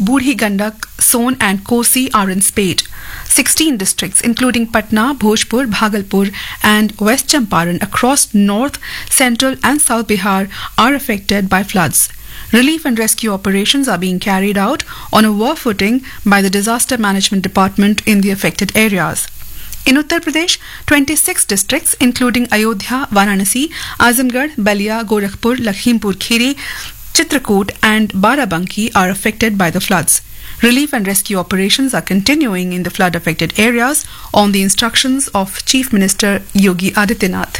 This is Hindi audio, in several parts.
Budhi Gandak, Son and Kosi are in spate. 16 districts including Patna, Bhojpur, Bhagalpur and West Champaran across north, central and south Bihar are affected by floods. Relief and rescue operations are being carried out on a war footing by the Disaster Management Department in the affected areas. In Uttar Pradesh, 26 districts including Ayodhya, Varanasi, Azamgarh, Balia, Gorakhpur, Lakhimpur Kheri, Chitrakoot and Barabanki are affected by the floods. Relief and rescue operations are continuing in the flood-affected areas on the instructions of Chief Minister Yogi Adityanath.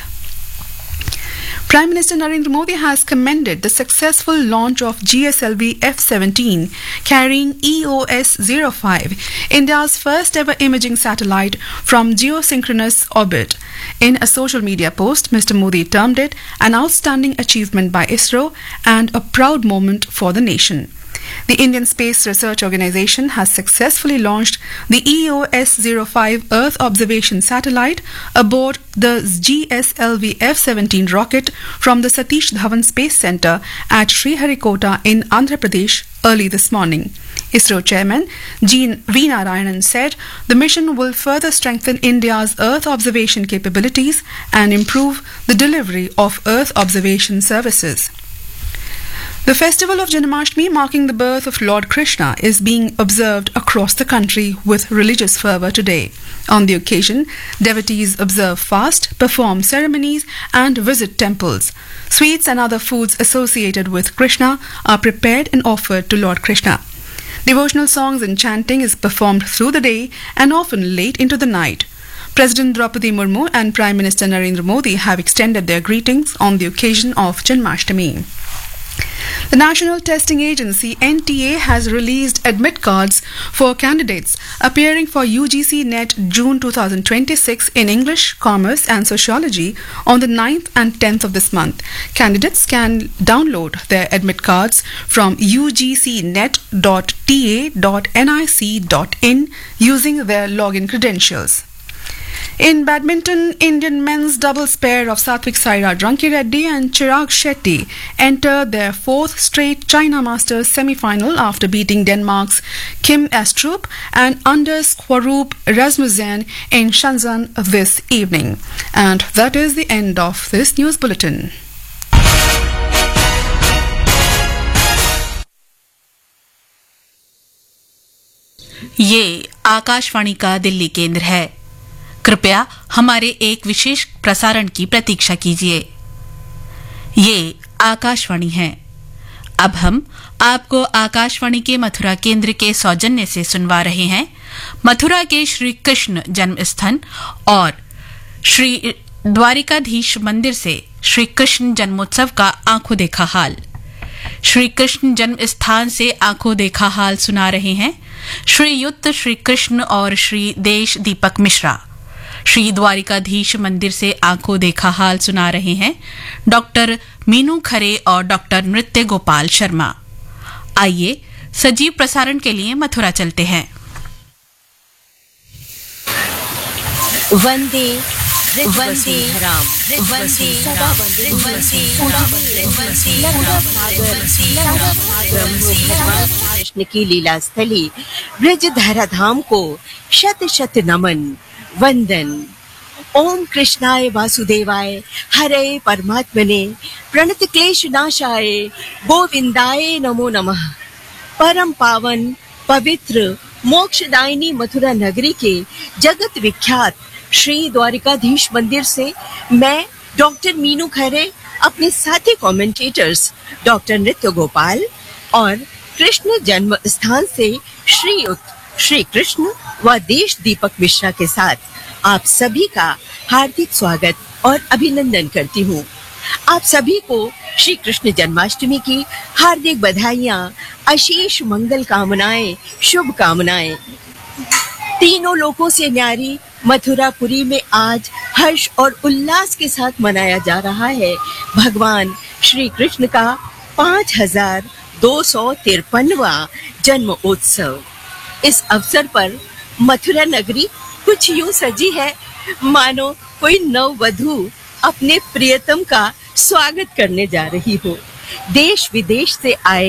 Prime Minister Narendra Modi has commended the successful launch of GSLV F-17 carrying EOS-05, India's first ever imaging satellite from geosynchronous orbit. In a social media post, Mr. Modi termed it an outstanding achievement by ISRO and a proud moment for the nation. The Indian Space Research Organisation has successfully launched the EOS-05 Earth Observation Satellite aboard the GSLV F-17 rocket from the Satish Dhawan Space Centre at Sriharikota in Andhra Pradesh early this morning. ISRO Chairman V. Narayanan said the mission will further strengthen India's Earth observation capabilities and improve the delivery of Earth observation services. The festival of Janmashtami, marking the birth of Lord Krishna, is being observed across the country with religious fervour today. On the occasion, devotees observe fast, perform ceremonies and visit temples. Sweets and other foods associated with Krishna are prepared and offered to Lord Krishna. Devotional songs and chanting is performed through the day and often late into the night. President Draupadi Murmu and Prime Minister Narendra Modi have extended their greetings on the occasion of Janmashtami. The National Testing Agency NTA has released admit cards for candidates appearing for UGC NET June 2026 in English, Commerce and Sociology on the 9th and 10th of this month. Candidates can download their admit cards from ugcnet.ta.nic.in using their login credentials. In badminton, Indian men's doubles pair of Satvik Sairaj Rankireddy and Chirag Shetty entered their fourth straight China Masters semi-final after beating Denmark's Kim Astrup and Anders Kwarup Rasmussen in Shenzhen this evening. And that is the end of this news bulletin. ये आकाशवाणी का दिल्ली केंद्र है। कृपया हमारे एक विशेष प्रसारण की प्रतीक्षा कीजिए। ये आकाशवाणी है। अब हम आपको आकाशवाणी के मथुरा केंद्र के सौजन्य से सुनवा रहे हैं मथुरा के श्री कृष्ण जन्मस्थान और श्री द्वारिकाधीश मंदिर से श्री कृष्ण जन्मोत्सव का आंखों देखा हाल। श्री कृष्ण जन्मस्थान से आंखों देखा हाल सुना रहे हैं श्रीयुक्त श्री कृष्ण और श्री देश दीपक मिश्रा। श्री द्वारिकाधीश मंदिर से आंखों देखा हाल सुना रहे हैं डॉक्टर मीनू खरे और डॉक्टर नृत्य गोपाल शर्मा। आइए सजीव प्रसारण के लिए मथुरा चलते हैं। वंदे वंदे राम वंदे कृष्ण की लीला स्थली ब्रज धराधाम को शत शत नमन वंदन। ओम कृष्णाय वासुदेवाय हरे परमात्मने प्रणत क्लेश नाशाय गोविंदाय नमो नमः। परम पावन पवित्र मोक्षदायिनी मथुरा नगरी के जगत विख्यात श्री द्वारिकाधीश मंदिर से मैं डॉक्टर मीनू खरे अपने साथी कमेंटेटर्स डॉक्टर नृत्य गोपाल और कृष्ण जन्म स्थान से श्री कृष्ण व देश दीपक मिश्रा के साथ आप सभी का हार्दिक स्वागत और अभिनंदन करती हूँ। आप सभी को श्री कृष्ण जन्माष्टमी की हार्दिक बधाइयाँ, अशेष मंगल कामनाएं, शुभ कामनाएं। तीनों लोकों से न्यारी मथुरापुरी में आज हर्ष और उल्लास के साथ मनाया जा रहा है भगवान श्री कृष्ण का 5253वां जन्म उत्सव। इस अवसर पर मथुरा नगरी कुछ यूं सजी है मानो कोई नववधू अपने प्रियतम का स्वागत करने जा रही हो। देश विदेश से आए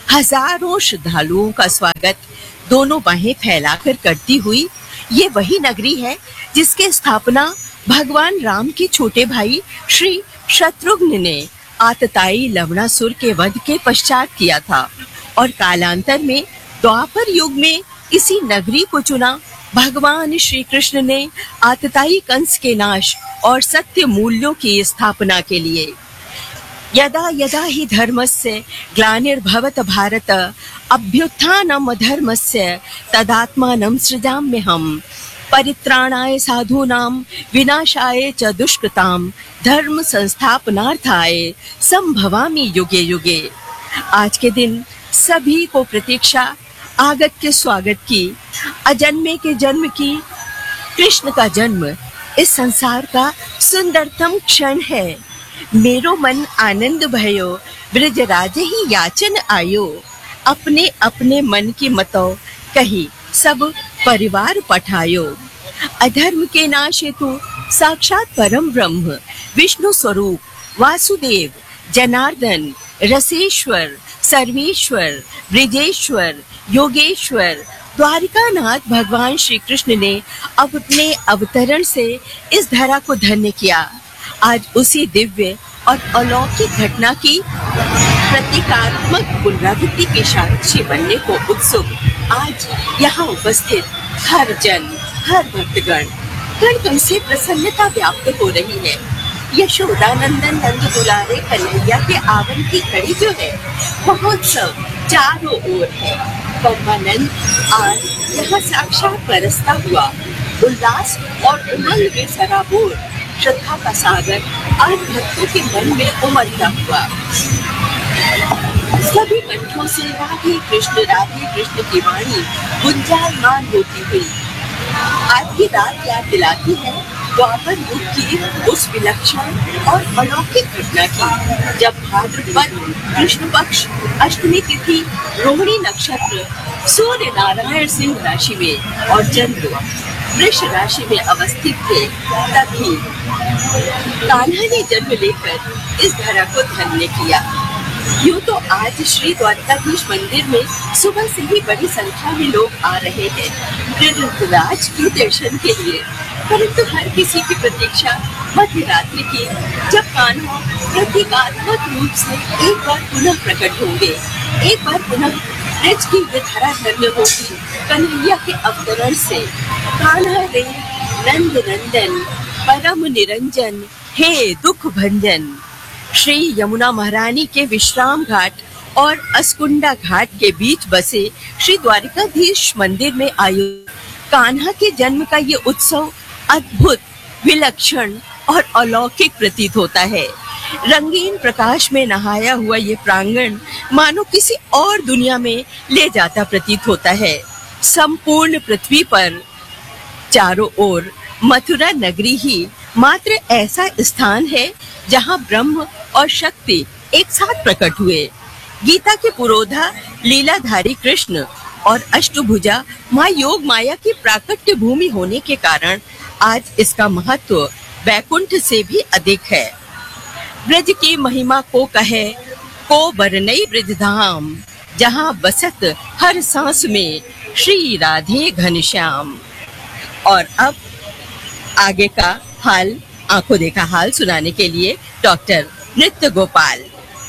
हजारों श्रद्धालुओं का स्वागत दोनों बाहें फैलाकर करती हुई ये वही नगरी है जिसकी स्थापना भगवान राम के छोटे भाई श्री शत्रुघ्न ने आतताई लवणासुर के वध के पश्चात किया था और कालांतर में द्वापर युग में इसी नगरी को चुना भगवान श्री कृष्ण ने आतताई कंस के नाश और सत्य मूल्यों की स्थापना के लिए। यदा यदा हि धर्मस्य ग्लानिर्भवत भारत अभ्युत्थानम् अधर्मस्य तदात्मानं सृजाम्यहम् परित्राणाय साधूनां विनाशाय च दुष्कृतां धर्म संस्थापनार्थाय संभवामि युगे युगे। आज के दिन सभी को प्रतीक्षा आगत के स्वागत की, अजन्मे के जन्म की। कृष्ण का जन्म इस संसार का सुंदरतम क्षण है। मेरो मन आनंद भयो ब्रजराज ही याचन आयो। अपने अपने मन की मतों कही सब परिवार पठायो। अधर्म के नाश हेतु साक्षात परम ब्रह्म विष्णु स्वरूप वासुदेव जनार्दन रसेश्वर सर्वेश्वर ब्रिजेश्वर योगेश्वर द्वारिकानाथ भगवान श्री कृष्ण ने अपने अवतरण से इस धरा को धन्य किया। आज उसी दिव्य और अलौकिक घटना की प्रतीकात्मक पुनरावृत्ति के साक्षी बनने को उत्सुक आज यहाँ उपस्थित हर जन हर भक्तगण कण कण से प्रसन्नता व्याप्त हो रही है। यशोदानंदन नंद दुलारे कन्हैया के आवन की घड़ी जो है महोत्सव चारों ओर है। परमानंद आज यहाँ साक्षात बरसता हुआ उल्लास और उमंग में सराबोर श्रद्धा का सागर आज भक्तों के मन में उमड़ता हुआ सभी कंठों से राधे कृष्ण की वाणी गुंजायमान होती हुई आज की रात याद दिलाती है द्वापर युग की उस विलक्षण और अलौकिक घटना की जब भाद्रपद कृष्ण पक्ष अष्टमी तिथि रोहिणी नक्षत्र सूर्य नारायण सिंह राशि में और चंद्र वृष राशि में अवस्थित थे। तभी कान्हा ने जन्म लेकर इस धरा को धन्य किया। यूं तो आज श्री द्वारकाधीश मंदिर में सुबह से ही बड़ी संख्या में लोग आ रहे हैं ब्रजराज के दर्शन के लिए, परंतु हर किसी की प्रतीक्षा मध्य रात्रि की जब कान्हा प्रतीकात्मक रूप से एक बार पुनः प्रकट होंगे, एक बार पुनः ब्रज की ये धरा धन्य होगी कन्हैया के अवतरण से। कान्हा रे नंद नंदन परम निरंजन हे दुख भंजन। श्री यमुना महारानी के विश्राम घाट और अस्कुंडा घाट के बीच बसे श्री द्वारिकाधीश मंदिर में आयोजित कान्हा के जन्म का ये उत्सव अद्भुत विलक्षण और अलौकिक प्रतीत होता है। रंगीन प्रकाश में नहाया हुआ ये प्रांगण मानो किसी और दुनिया में ले जाता प्रतीत होता है। संपूर्ण पृथ्वी पर चारों ओर मथुरा नगरी ही मात्र ऐसा स्थान है जहां ब्रह्म और शक्ति एक साथ प्रकट हुए। गीता के पुरोधा लीलाधारी कृष्ण और अष्टभुजा माँ योग माया की प्राकट्य भूमि होने के कारण आज इसका महत्व वैकुंठ से भी अधिक है। ब्रज की महिमा को कहे को बरनई ब्रजधाम जहाँ बसत हर सांस में श्री राधे घनश्याम। और अब आगे का हाल आंखों देखा हाल सुनाने के लिए डॉक्टर नृत्य गोपाल।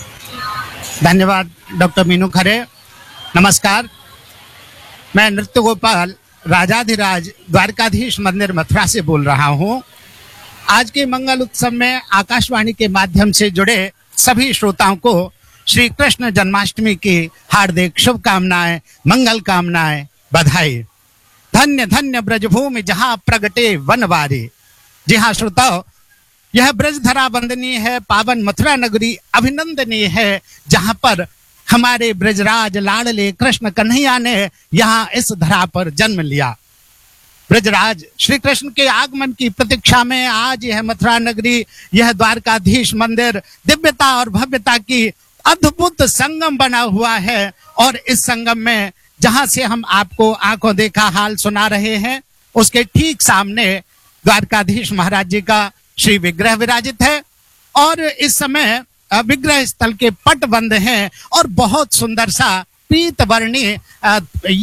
धन्यवाद डॉक्टर मीनू खरे। नमस्कार, मैं नृत्य गोपाल राजाधिराज द्वारकाधीश मंदिर मथुरा से बोल रहा हूँ। आज के मंगल उत्सव में आकाशवाणी के माध्यम से जुड़े सभी श्रोताओं को श्री कृष्ण जन्माष्टमी की हार्दिक शुभकामनाएं, मंगल कामनाएं, बधाई। धन्य धन्य ब्रजभूमि जहाँ प्रगटे वनवारी। जी हाँ श्रोताओ, यह ब्रजधरा वंदनीय है, पावन मथुरा नगरी अभिनंदनीय है, जहाँ पर हमारे ब्रजराज लाडले कृष्ण कन्हैया ने यहाँ इस धरा पर जन्म लिया। ब्रजराज श्री कृष्ण के आगमन की प्रतीक्षा में आज यह मथुरा नगरी, यह द्वारकाधीश मंदिर दिव्यता और भव्यता की अद्भुत संगम बना हुआ है। और इस संगम में जहां से हम आपको आंखों देखा हाल सुना रहे हैं, उसके ठीक सामने द्वारकाधीश महाराज जी का श्री विग्रह विराजित है। और इस समय विग्रह स्थल के पट बंद हैं और बहुत सुंदर सा पीत वर्णी